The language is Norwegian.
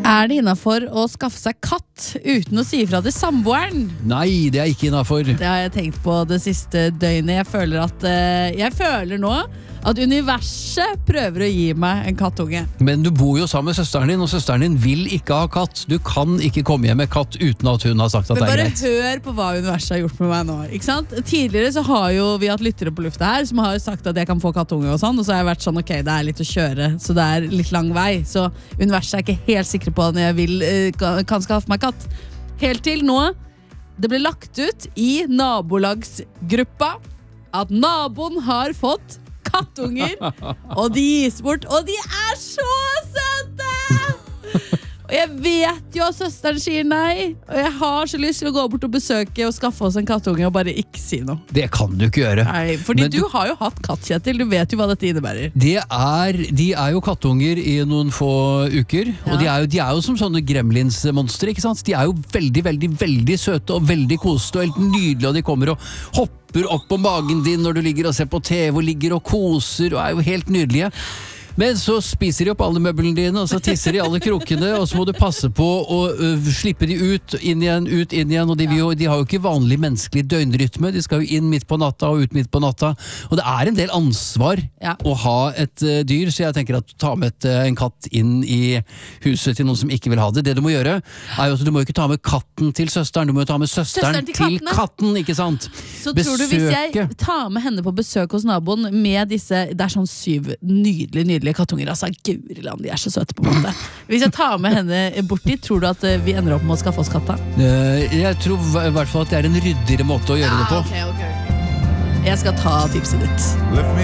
Er det innenfor å skaffe seg katt uten å si ifra til samboeren? Nei, det er ikke innenfor. Det har jeg tenkt på det siste døgnet. Jeg føler nå at universet prøver å gi meg en kattunge. Men du bor jo sammen med søsteren din, og søsteren din vil ikke ha katt. Du kan ikke komme hjem med katt uten at hun har sagt at det er greit. Men bare hør på hva universet har gjort med meg nå, ikke sant? Tidligere så har jo vi hatt lyttere på lufta her som har sagt at jeg kan få kattunge og sånn, og så har jeg vært sånn, ok, det er litt å kjøre, så det er litt lang vei. Så universet er ikke helt sikre på at jeg kan skaffe meg katt. Helt til nå, det ble lagt ut i nabolagsgruppa at naboen har fått kattunger, og de gis bort, og de er så søte! Og jeg vet jo at søsteren sier nei, og jeg har så lyst til å gå bort og besøke og skaffe oss en kattunge og bare ikke si noe. Det kan du ikke gjøre. Nei, fordi du har jo hatt katt, Kjetil, du vet jo hva dette innebærer. De er jo kattunger i noen få uker, og de er jo som sånne gremlins-monstre, ikke sant? De er jo veldig, veldig, veldig søte og veldig koste og helt nydelige, og de kommer og hopper opp på magen din når du ligger og ser på TV og ligger og koser og er jo helt nydelige. Men så spiser de opp alle møblene dine, og så tisser de alle krokene, og så må du passe på å slippe de ut, inn igjen, og de har jo ikke vanlig menneskelig døgnrytme, de skal jo inn midt på natta og ut midt på natta, og det er en del ansvar å ha et dyr, så jeg tenker at ta med en katt inn i huset til noen som ikke vil ha det. Det du må gjøre, er jo at du må ikke ta med katten til søsteren, du må ta med søsteren til katten, ikke sant? Så tror du hvis jeg tar med henne på besøk hos naboen med disse, det er sånn 7 nydelige kattunger, altså Guriland, de er så søte på en måte. Hvis jeg tar med henne bort dit, tror du at vi ender opp med å skaffe oss katta? Jeg tror i hvert fall at det er en ryddigere måte å gjøre det på. Okay. Jeg skal ta tipset ditt.